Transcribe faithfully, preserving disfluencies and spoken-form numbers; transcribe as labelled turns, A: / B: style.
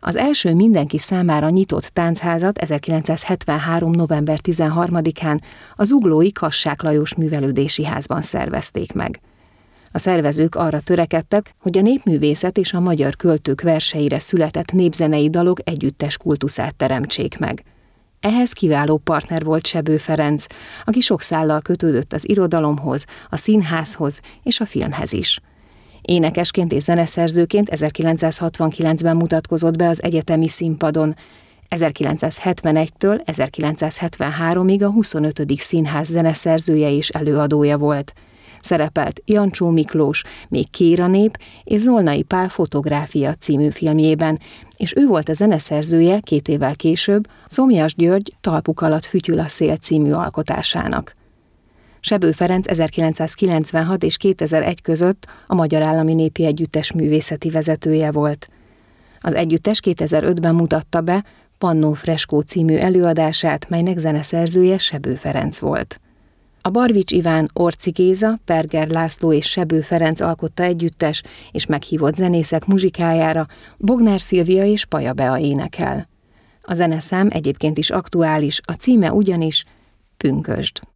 A: Az első mindenki számára nyitott táncházat ezerkilencszázhetvenhárom. november tizenharmadikán a zuglói Kassák Lajos Művelődési Házban szervezték meg. A szervezők arra törekedtek, hogy a népművészet és a magyar költők verseire született népzenei dalok együttes kultuszát teremtsék meg. Ehhez kiváló partner volt Sebő Ferenc, aki sok szállal kötődött az irodalomhoz, a színházhoz és a filmhez is. Énekesként és zeneszerzőként ezerkilencszázhatvankilencben mutatkozott be az egyetemi színpadon, ezerkilencszázhetvenegytől ezerkilencszázhetvenháromig a huszonötödik Színház zeneszerzője és előadója volt. Szerepelt Jancsó Miklós, Még kér a nép és Zolnai Pál Fotográfia című filmjében, és ő volt a zeneszerzője két évvel később Szomjas György Talpuk alatt fütyül a szél című alkotásának. Sebő Ferenc ezerkilencszázkilencvenhat és kétezer-egy között a Magyar Állami Népi Együttes művészeti vezetője volt. Az együttes kétezer-ötben mutatta be Pannó Freskó című előadását, melynek zeneszerzője Sebő Ferenc volt. A Barvics Iván, Orci Géza, Perger László és Sebő Ferenc alkotta együttes és meghívott zenészek muzsikájára Bognár Szilvia és Paja Bea énekel. A zeneszám egyébként is aktuális, a címe ugyanis Pünkösd.